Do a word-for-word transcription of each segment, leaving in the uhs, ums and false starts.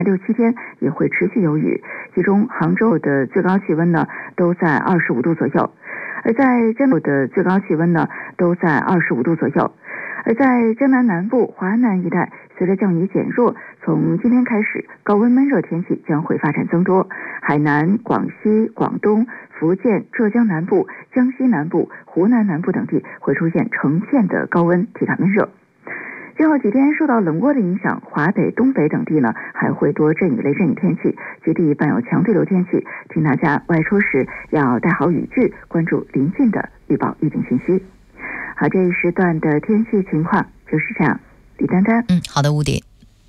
六七天也会持续有雨，其中杭州的最高气温呢都在二十五度左右，而在江北的最高气温呢都在二十五度左右。而在江南南部、华南一带，随着降雨减弱，从今天开始，高温闷热天气将会发展增多。海南、广西、广东、福建、浙江南部、江西南部、湖南南部等地会出现成片的高温，体感闷热。今后几天受到冷涡的影响，华北、东北等地呢还会多阵雨类阵雨天气，局地伴有强对流天气，请大家外出时要带好雨具，关注临近的预报预警信息。好，这一时段的天气情况就是这样。李丹丹， 嗯，好的，吴迪。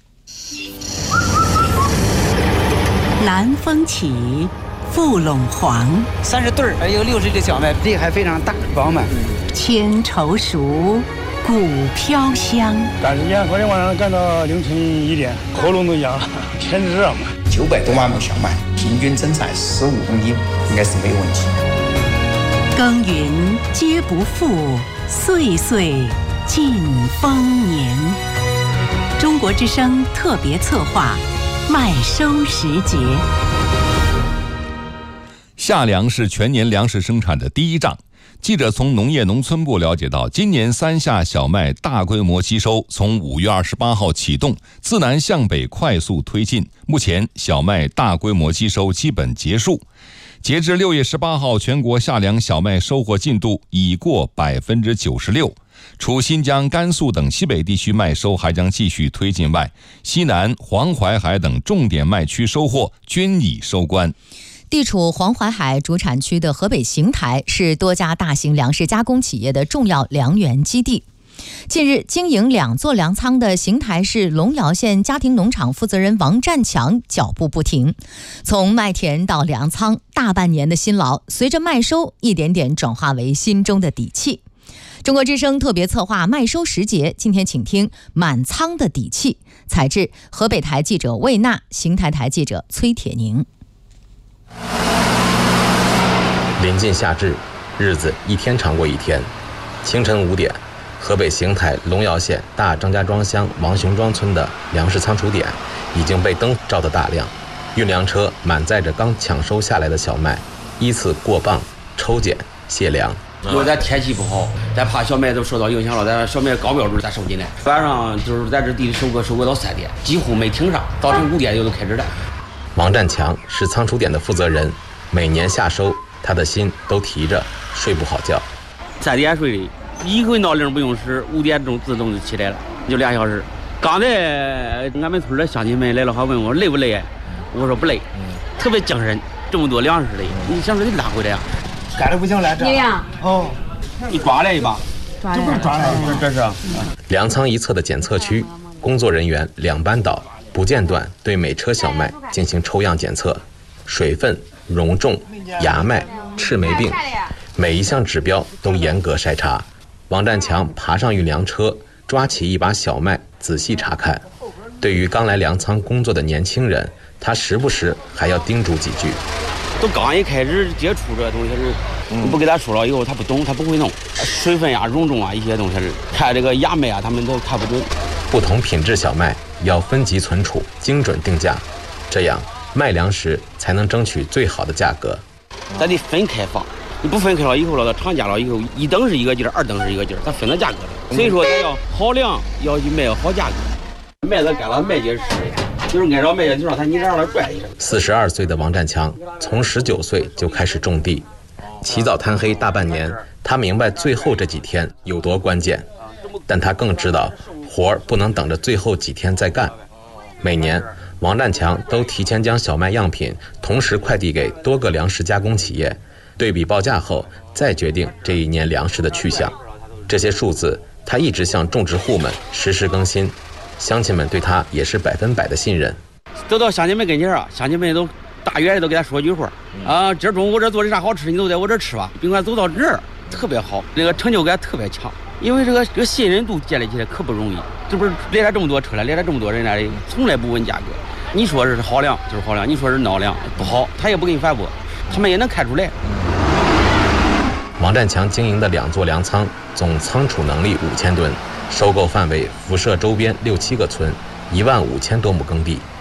南风起，覆陇黄， 三十对儿，有六十个小麦，地还非常大，饱满。 千愁熟，谷飘香。 赶时间，昨天晚上干到凌晨一点，喉咙都痒，天热嘛。 九百多万亩小麦，平均增产十五公斤，应该是没有问题。 耕耘皆不负，岁岁尽丰年。中国之声特别策划，麦收时节。 夏粮是全年粮食生产的第一仗。记者从农业农村部了解到，今年三夏小麦大规模吸收从五月二十八号启动，自南向北快速推进。目前小麦大规模吸收基本结束。截至六月十八号，全国夏粮小麦收获进度已过百分之九十六。除新疆、甘肃等西北地区麦收还将继续推进外，西南、黄淮海等重点麦区收获均已收官。 地处黄淮海主产区的河北邢台是多家大型粮食加工企业的重要粮源基地。近日，经营两座粮仓的邢台市龙窑县家庭农场负责人王占强脚步不停，从麦田到粮仓，大半年的辛劳，随着麦收一点点转化为心中的底气。中国之声特别策划麦收时节，今天请听满仓的底气，采制河北台记者魏娜，邢台台记者崔铁宁。 临近夏至，日子一天长过一天。清晨五点，河北邢台龙窑县大张家庄乡王雄庄村的粮食仓储点已经被灯照得大亮，运粮车满载着刚抢收下来的小麦，依次过磅、抽检、卸粮。 因为咱天气不好，咱怕小麦都受到影响了，咱小麦高标准咱收进来。晚上就是在这地里收割，收割到三点，几乎没停上，早晨五点就都开始了。 王占强是仓储点的负责人，每年夏收，他的心都提着，睡不好觉。 三点睡的，一回闹铃不用使，五点钟自动就起来了，就俩小时。刚才俺们村的乡亲们来了，还问我累不累，我说不累，特别精神。这么多粮食的，你想说你拉回来呀？ 赶的不行来这。 你呀，哦，你抓来一把， 这不是抓来， 这是。 粮仓一侧的检测区，工作人员两班倒，不间断对每车小麦进行抽样检测，水分、容重、芽麦、赤霉病，每一项指标都严格筛查。王占强爬上运粮车，抓起一把小麦仔细查看。对于刚来粮仓工作的年轻人，他时不时还要叮嘱几句。 都刚一开始接触这东西是，你不给他说了以后，他不懂，他不会弄。水分呀、容重啊一些东西是，看这个芽麦啊，他们都看不准。 不同品质小麦要分级存储，精准定价，这样卖粮食才能争取最好的价格。 咱得分开放，你不分开了以后了，到厂家了以后，一等是一个劲儿，二等是一个劲儿，它分了价格的。所以说，咱要好粮，要去卖好价格。麦子干了，麦秸吃的。就是按照麦秸让他你让他拽一下。 四十二岁的王占强从十九岁就开始种地，起早贪黑大半年，他明白最后这几天有多关键，但他更知道活儿不能等着最后几天再干。每年，王占强都提前将小麦样品同时快递给多个粮食加工企业，对比报价后再决定这一年粮食的去向。这些数字他一直向种植户们实时更新。乡亲们对他也是百分百的信任。 走到乡亲们跟前啊，乡亲们都大远的都给他说一句话啊，今儿中午我这做的啥好吃，你都在我这吃吧。宾馆走到这儿特别好，这个成就感特别强，因为这个这个信任度建立起来可不容易。这不是来了这么多车了，来了这么多人来，从来不问价格。你说是好粮就是好粮，你说是孬粮不好，他也不给你反驳，他们也能看出来。 王占强经营的两座粮仓总仓储能力五千吨。收购范围辐射周边六七个村，一万五千多亩耕地。